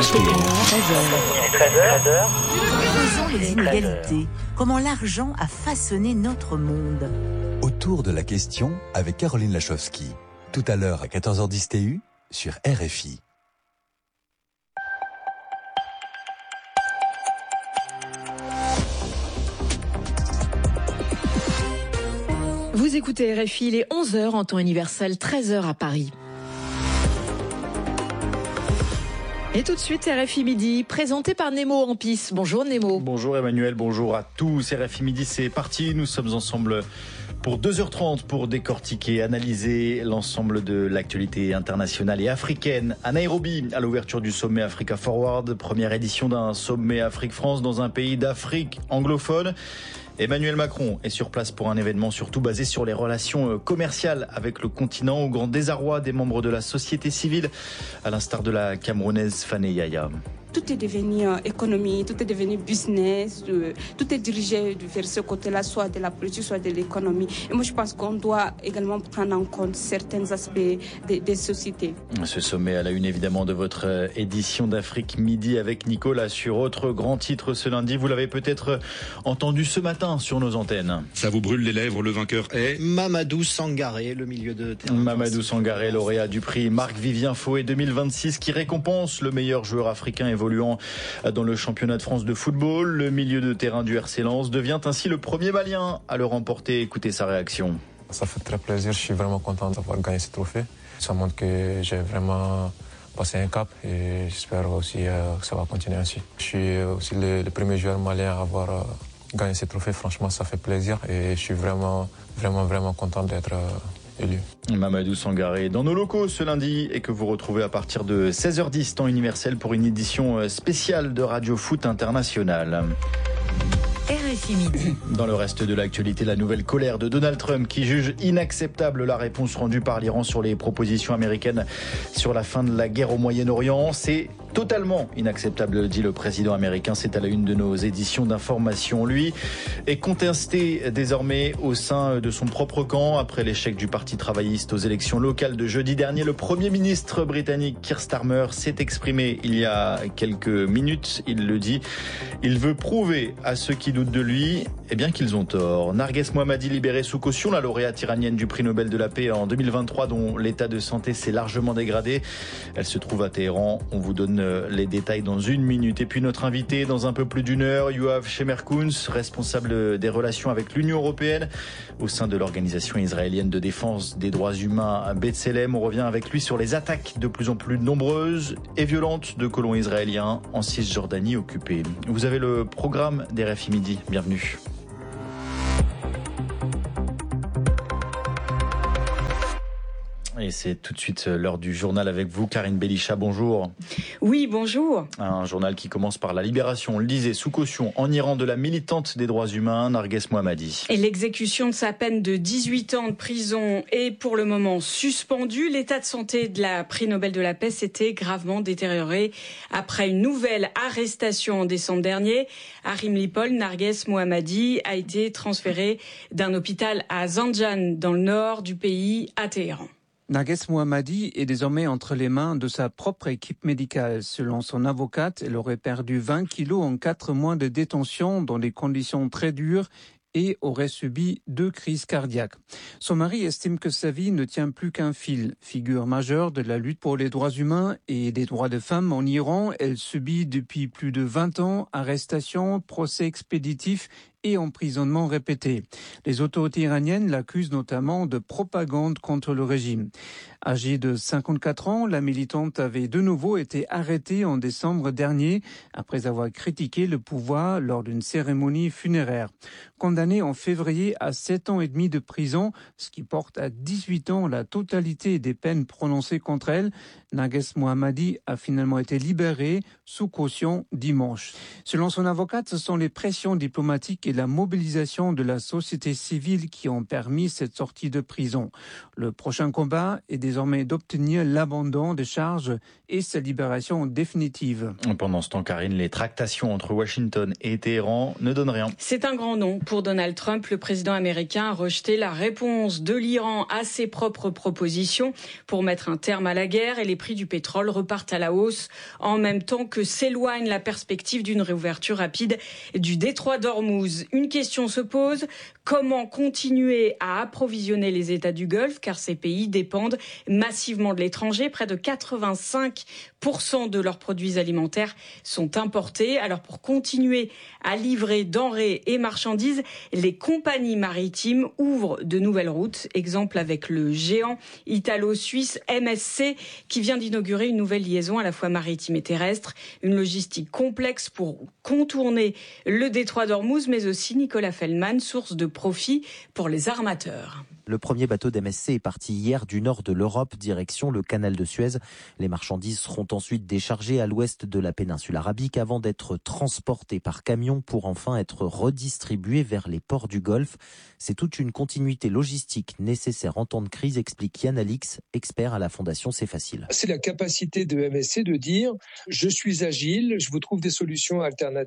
13h. Creusons les inégalités. Comment l'argent a façonné notre monde. Autour de la question avec Caroline Lachowski. Tout à l'heure à 14h10 TU sur RFI. Vous écoutez RFI, il est 11h en temps universel, 13h à Paris. Et tout de suite, RFI Midi, présenté par Nemo Ampis. Bonjour Nemo. Bonjour Emmanuel, bonjour à tous. RFI Midi, c'est parti. Nous sommes ensemble pour 2h30 pour décortiquer, analyser l'ensemble de l'actualité internationale et africaine. À Nairobi, à l'ouverture du sommet Africa Forward, première édition d'un sommet Afrique-France dans un pays d'Afrique anglophone. Emmanuel Macron est sur place pour un événement surtout basé sur les relations commerciales avec le continent, au grand désarroi des membres de la société civile, à l'instar de la Camerounaise Fane Yaya. Tout est devenu économie, tout est devenu business, tout est dirigé vers ce côté-là, soit de la politique, soit de l'économie. Et moi, je pense qu'on doit également prendre en compte certains aspects des sociétés. Ce sommet à la une, évidemment, de votre édition d'Afrique Midi avec Nicolas sur autre grand titre ce lundi. Vous l'avez peut-être entendu ce matin sur nos antennes. Ça vous brûle les lèvres, le vainqueur est Mamadou Sangaré, le milieu de terrain. Mamadou Sangaré, lauréat du prix Marc-Vivien Fauet 2026, qui récompense le meilleur joueur africain évoluant dans le championnat de France de football. Le milieu de terrain du RC Lens devient ainsi le premier Malien à le remporter. Écoutez sa réaction. Ça fait très plaisir, je suis vraiment content d'avoir gagné ce trophée. Ça montre que j'ai vraiment passé un cap et j'espère aussi que ça va continuer ainsi. Je suis aussi le premier joueur malien à avoir gagné ce trophée. Franchement, ça fait plaisir et je suis vraiment content d'être élu. Mamadou Sangaré dans nos locaux ce lundi et que vous retrouvez à partir de 16h10 temps universel pour une édition spéciale de Radio Foot International. RFI Midi. Dans le reste de l'actualité, la nouvelle colère de Donald Trump qui juge inacceptable la réponse rendue par l'Iran sur les propositions américaines sur la fin de la guerre au Moyen-Orient. C'est totalement inacceptable, dit le président américain. C'est à la une de nos éditions d'information. Lui est contesté désormais au sein de son propre camp après l'échec du Parti travailliste aux élections locales de jeudi dernier. Le Premier ministre britannique Keir Starmer s'est exprimé il y a quelques minutes. Il le dit, il veut prouver à ceux qui doutent de lui qu'ils ont tort. Narges Mohammadi libérée sous caution, la lauréate iranienne du prix Nobel de la paix en 2023 dont l'état de santé s'est largement dégradé. Elle se trouve à Téhéran. On vous donne les détails dans une minute. Et puis notre invité dans un peu plus d'une heure, Yoav Shemerkouns, responsable des relations avec l'Union européenne au sein de l'organisation israélienne de défense des droits humains à B'Tselem. On revient avec lui sur les attaques de plus en plus nombreuses et violentes de colons israéliens en Cisjordanie occupée. Vous avez le programme des RFI Midi. Bienvenue. Et c'est tout de suite l'heure du journal avec vous, Karine Belisha, bonjour. Oui, bonjour. Un journal qui commence par la libération, on le disait, sous caution en Iran de la militante des droits humains, Narges Mohammadi. Et l'exécution de sa peine de 18 ans de prison est pour le moment suspendue. L'état de santé de la prix Nobel de la paix s'était gravement détérioré après une nouvelle arrestation en décembre dernier. À Rimlipol, Narges Mohammadi a été transférée d'un hôpital à Zanjan, dans le nord du pays, à Téhéran. Narges Mohammadi est désormais entre les mains de sa propre équipe médicale. Selon son avocate, elle aurait perdu 20 kilos en 4 mois de détention dans des conditions très dures et aurait subi 2 crises cardiaques. Son mari estime que sa vie ne tient plus qu'un fil. Figure majeure de la lutte pour les droits humains et des droits de femmes en Iran, elle subit depuis plus de 20 ans arrestations, procès expéditifs et emprisonnement répété. Les autorités iraniennes l'accusent notamment de propagande contre le régime. Âgée de 54 ans, la militante avait de nouveau été arrêtée en décembre dernier après avoir critiqué le pouvoir lors d'une cérémonie funéraire. Condamnée en février à 7 ans et demi de prison, ce qui porte à 18 ans la totalité des peines prononcées contre elle, Narges Mohammadi a finalement été libérée sous caution dimanche. Selon son avocate, ce sont les pressions diplomatiques et et la mobilisation de la société civile qui ont permis cette sortie de prison. Le prochain combat est désormais d'obtenir l'abandon des charges et sa libération définitive. Pendant ce temps, Karine, les tractations entre Washington et Téhéran ne donnent rien. C'est un grand non pour Donald Trump. Le président américain a rejeté la réponse de l'Iran à ses propres propositions pour mettre un terme à la guerre, et les prix du pétrole repartent à la hausse en même temps que s'éloigne la perspective d'une réouverture rapide du détroit d'Ormuz. Une question se pose: comment continuer à approvisionner les États du Golfe, car ces pays dépendent massivement de l'étranger. Près de 85% de leurs produits alimentaires sont importés. Alors pour continuer à livrer denrées et marchandises, les compagnies maritimes ouvrent de nouvelles routes. Exemple avec le géant italo-suisse MSC qui vient d'inaugurer une nouvelle liaison à la fois maritime et terrestre. Une logistique complexe pour contourner le détroit d'Ormuz, mais aussi, Nicolas Feldman, source de profit pour les armateurs. Le premier bateau d'MSC est parti hier du nord de l'Europe, direction le canal de Suez. Les marchandises seront ensuite déchargées à l'ouest de la péninsule arabique avant d'être transportées par camion pour enfin être redistribuées vers les ports du Golfe. C'est toute une continuité logistique nécessaire en temps de crise, explique Yann Alix, expert à la Fondation C'est Facile. C'est la capacité de MSC de dire « je suis agile, je vous trouve des solutions alternatives ».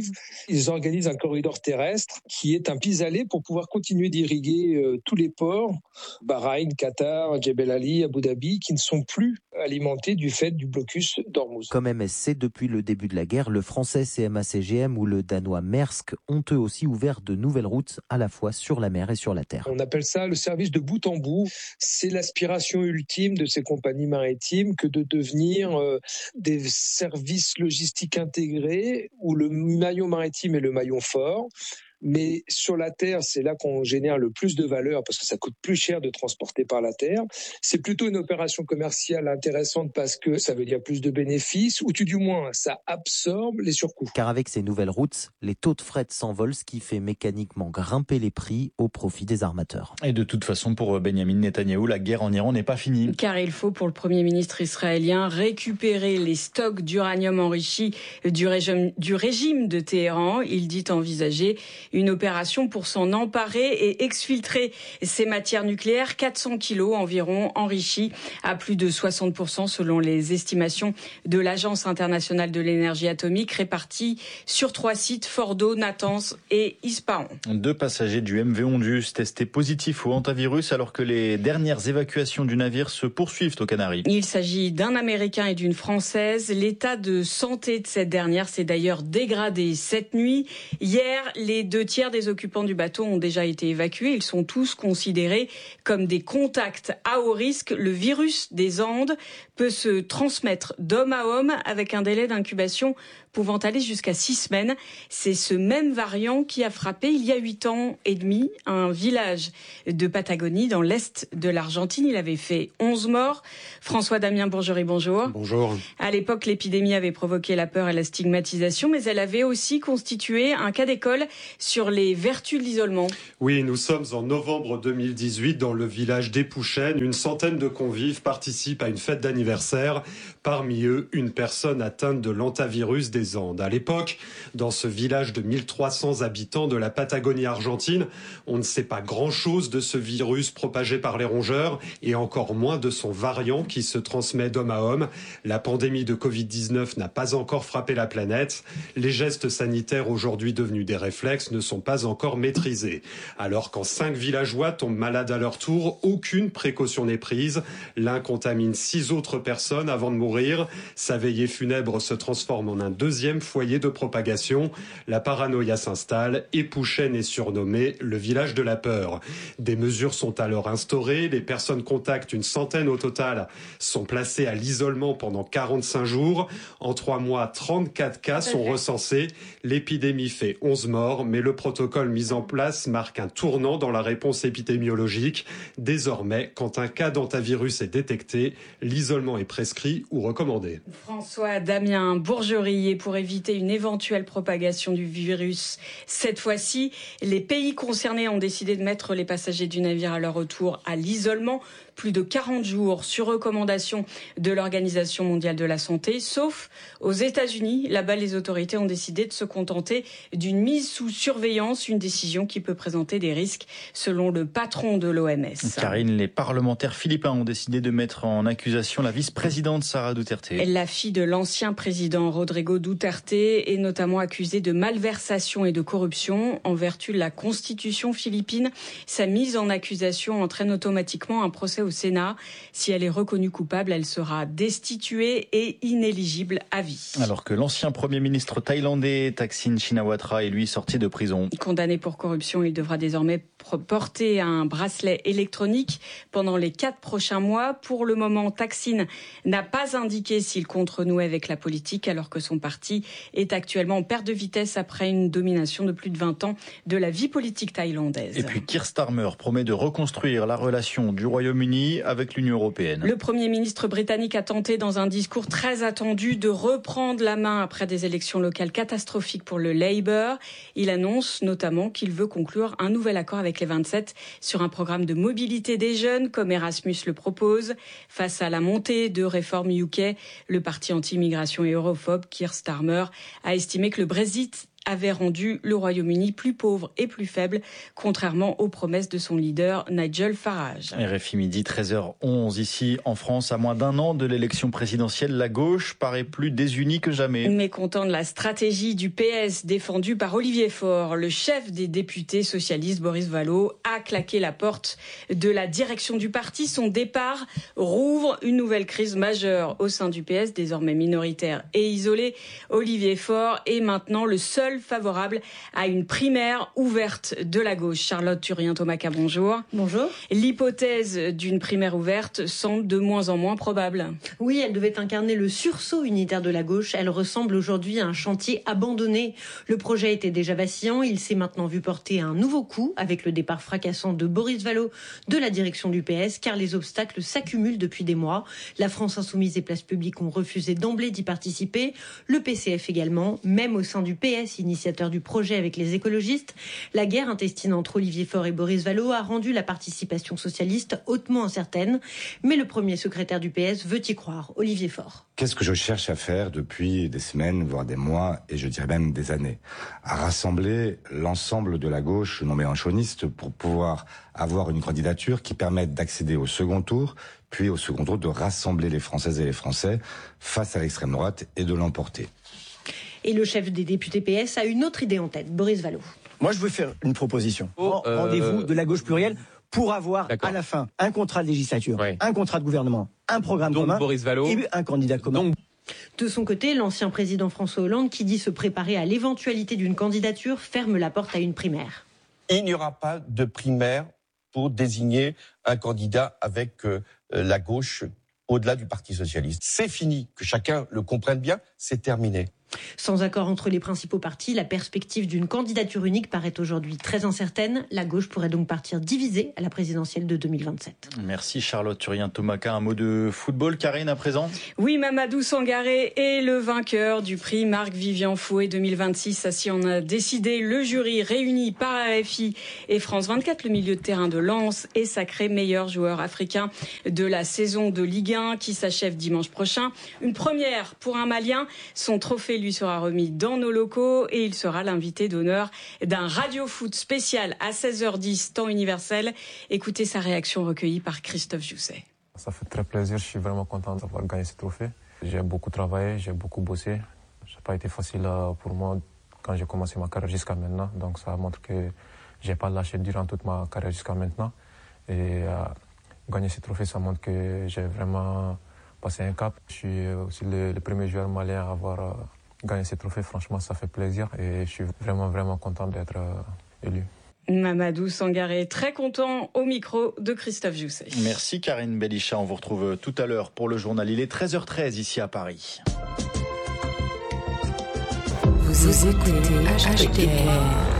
Ils organisent un corridor terrestre qui est un pis-aller pour pouvoir continuer d'irriguer tous les ports, Bahreïn, Qatar, Jebel Ali, Abu Dhabi, qui ne sont plus alimentés du fait du blocus d'Ormuz. Comme MSC, depuis le début de la guerre, le français CMA CGM ou le danois Maersk ont eux aussi ouvert de nouvelles routes à la fois sur la mer et sur la terre. On appelle ça le service de bout en bout. C'est l'aspiration ultime de ces compagnies maritimes que de devenir des services logistiques intégrés où le maillon maritime est le maillon fort. Mais sur la terre, c'est là qu'on génère le plus de valeur parce que ça coûte plus cher de transporter par la terre. C'est plutôt une opération commerciale intéressante parce que ça veut dire plus de bénéfices ou tout du moins ça absorbe les surcoûts. Car avec ces nouvelles routes, les taux de fret s'envolent, ce qui fait mécaniquement grimper les prix au profit des armateurs. Et de toute façon, pour Benjamin Netanyahou, la guerre en Iran n'est pas finie. Car il faut pour le Premier ministre israélien récupérer les stocks d'uranium enrichi du régime de Téhéran. Il dit envisager une opération pour s'en emparer et exfiltrer ces matières nucléaires, 400 kilos environ enrichis à plus de 60% selon les estimations de l'Agence internationale de l'énergie atomique, réparties sur 3 sites, Fordo, Natanz et Ispahan. 2 passagers du MV Ondus testés positifs au hantavirus alors que les dernières évacuations du navire se poursuivent aux Canaries. Il s'agit d'un Américain et d'une Française. L'état de santé de cette dernière s'est d'ailleurs dégradé cette nuit. Hier, les 2/3 des occupants du bateau ont déjà été évacués. Ils sont tous considérés comme des contacts à haut risque. Le virus des Andes peut se transmettre d'homme à homme avec un délai d'incubation pouvant aller jusqu'à 6 semaines. C'est ce même variant qui a frappé il y a 8 ans et demi un village de Patagonie dans l'est de l'Argentine. Il avait fait 11 morts. François-Damien Bourgerie, bonjour. Bonjour. À l'époque, l'épidémie avait provoqué la peur et la stigmatisation, mais elle avait aussi constitué un cas d'école sur les vertus de l'isolement. Oui, nous sommes en novembre 2018 dans le village d'Épouchènes. Une centaine de convives participent à une fête d'anniversaire. Parmi eux, une personne atteinte de l'hantavirus des Andes. À l'époque, dans ce village de 1300 habitants de la Patagonie argentine, on ne sait pas grand-chose de ce virus propagé par les rongeurs et encore moins de son variant qui se transmet d'homme à homme. La pandémie de Covid-19 n'a pas encore frappé la planète. Les gestes sanitaires aujourd'hui devenus des réflexes ne sont pas encore maîtrisés. Alors quand 5 villageois tombent malades à leur tour, aucune précaution n'est prise. L'un contamine 6 autres personnes avant de mourir. Sa veillée funèbre se transforme en un deuxième foyer de propagation. La paranoïa s'installe. Épouchènes est surnommé le village de la peur. Des mesures sont alors instaurées. Les personnes contactent, une centaine au total, sont placées à l'isolement pendant 45 jours. En 3 mois, 34 cas sont recensés. L'épidémie fait 11 morts, mais le protocole mis en place marque un tournant dans la réponse épidémiologique. Désormais, quand un cas d'hantavirus est détecté, l'isolement est prescrit ou recommandé. François-Damien Bourgerie, pour éviter une éventuelle propagation du virus, cette fois-ci, les pays concernés ont décidé de mettre les passagers du navire à leur retour à l'isolement. plus de 40 jours sur recommandation de l'Organisation mondiale de la santé, sauf aux États-Unis. Là-bas, les autorités ont décidé de se contenter d'une mise sous surveillance, une décision qui peut présenter des risques selon le patron de l'OMS. Karine, les parlementaires philippins ont décidé de mettre en accusation la vice-présidente Sara Duterte. La fille de l'ancien président Rodrigo Duterte est notamment accusée de malversation et de corruption. En vertu de la constitution philippine, sa mise en accusation entraîne automatiquement un procès au Sénat. Si elle est reconnue coupable, elle sera destituée et inéligible à vie. Alors que l'ancien Premier ministre thaïlandais Thaksin Shinawatra est lui sorti de prison. Condamné pour corruption, il devra désormais porter un bracelet électronique pendant les 4 prochains mois. Pour le moment, Thaksin n'a pas indiqué s'il compte renouer avec la politique, alors que son parti est actuellement en perte de vitesse après une domination de plus de 20 ans de la vie politique thaïlandaise. Et puis Keir Starmer promet de reconstruire la relation du Royaume-Uni avec l'Union européenne. Le Premier ministre britannique a tenté dans un discours très attendu de reprendre la main après des élections locales catastrophiques pour le Labour. Il annonce notamment qu'il veut conclure un nouvel accord avec les 27 sur un programme de mobilité des jeunes, comme Erasmus le propose. Face à la montée de réformes UK, le parti anti-immigration et europhobe, Keir Starmer, a estimé que le Brexit avait rendu le Royaume-Uni plus pauvre et plus faible, contrairement aux promesses de son leader Nigel Farage. RFI midi, 13h11. Ici, en France, à moins d'un an de l'élection présidentielle, la gauche paraît plus désunie que jamais. Mécontent de la stratégie du PS défendue par Olivier Faure, le chef des députés socialistes Boris Vallaud a claqué la porte de la direction du parti. Son départ rouvre une nouvelle crise majeure au sein du PS, désormais minoritaire et isolé. Olivier Faure est maintenant le seul favorable à une primaire ouverte de la gauche. Charlotte Turien-Thomaca, bonjour. Bonjour. L'hypothèse d'une primaire ouverte semble de moins en moins probable. Oui, elle devait incarner le sursaut unitaire de la gauche. Elle ressemble aujourd'hui à un chantier abandonné. Le projet était déjà vacillant. Il s'est maintenant vu porter un nouveau coup avec le départ fracassant de Boris Vallaud de la direction du PS, car les obstacles s'accumulent depuis des mois. La France Insoumise et Place Publique ont refusé d'emblée d'y participer. Le PCF également, même au sein du PS, initiateur du projet avec les écologistes. La guerre intestine entre Olivier Faure et Boris Vallaud a rendu la participation socialiste hautement incertaine. Mais le premier secrétaire du PS veut y croire, Olivier Faure. Qu'est-ce que je cherche à faire depuis des semaines, voire des mois, et je dirais même des années? À rassembler l'ensemble de la gauche non mélenchoniste pour pouvoir avoir une candidature qui permette d'accéder au second tour, puis au second tour de rassembler les Françaises et les Français face à l'extrême droite et de l'emporter. Et le chef des députés PS a une autre idée en tête, Boris Vallaud. Moi, je veux faire une proposition. Rendez-vous de la gauche plurielle pour avoir à la fin un contrat de législature, un contrat de gouvernement, un programme commun et un candidat commun. De son côté, l'ancien président François Hollande, qui dit se préparer à l'éventualité d'une candidature, ferme la porte à une primaire. Il n'y aura pas de primaire pour désigner un candidat avec la gauche au-delà du Parti socialiste. C'est fini, que chacun le comprenne bien, c'est terminé. Sans accord entre les principaux partis, la perspective d'une candidature unique paraît aujourd'hui très incertaine. La gauche pourrait donc partir divisée à la présidentielle de 2027. Merci Charlotte Turien-Thomaca. Un mot de football, Karine, à présent? Oui, Mamadou Sangaré est le vainqueur du prix Marc-Vivian Fouet 2026. Ainsi en a décidé le jury réuni par RFI et France 24. Le milieu de terrain de Lens est sacré meilleur joueur africain de la saison de Ligue 1 qui s'achève dimanche prochain. Une première pour un Malien. Son trophée lui sera remis dans nos locaux et il sera l'invité d'honneur d'un Radio Foot spécial à 16h10 temps universel. Écoutez sa réaction recueillie par Christophe Jousset. Ça fait très plaisir, je suis vraiment content d'avoir gagné ce trophée. J'ai beaucoup travaillé, j'ai beaucoup bossé. Ça n'a pas été facile pour moi quand j'ai commencé ma carrière jusqu'à maintenant. Donc ça montre que je n'ai pas lâché durant toute ma carrière jusqu'à maintenant. Et gagner ce trophée, ça montre que j'ai vraiment passé un cap. Je suis aussi le premier joueur malien à avoir gagné ce trophée. Franchement, ça fait plaisir et je suis vraiment content d'être élu. Mamadou Sangaré, très content au micro de Christophe Jousset. Merci Karine Belichat, on vous retrouve tout à l'heure pour le journal. Il est 13h13 ici à Paris. Vous écoutez HTR.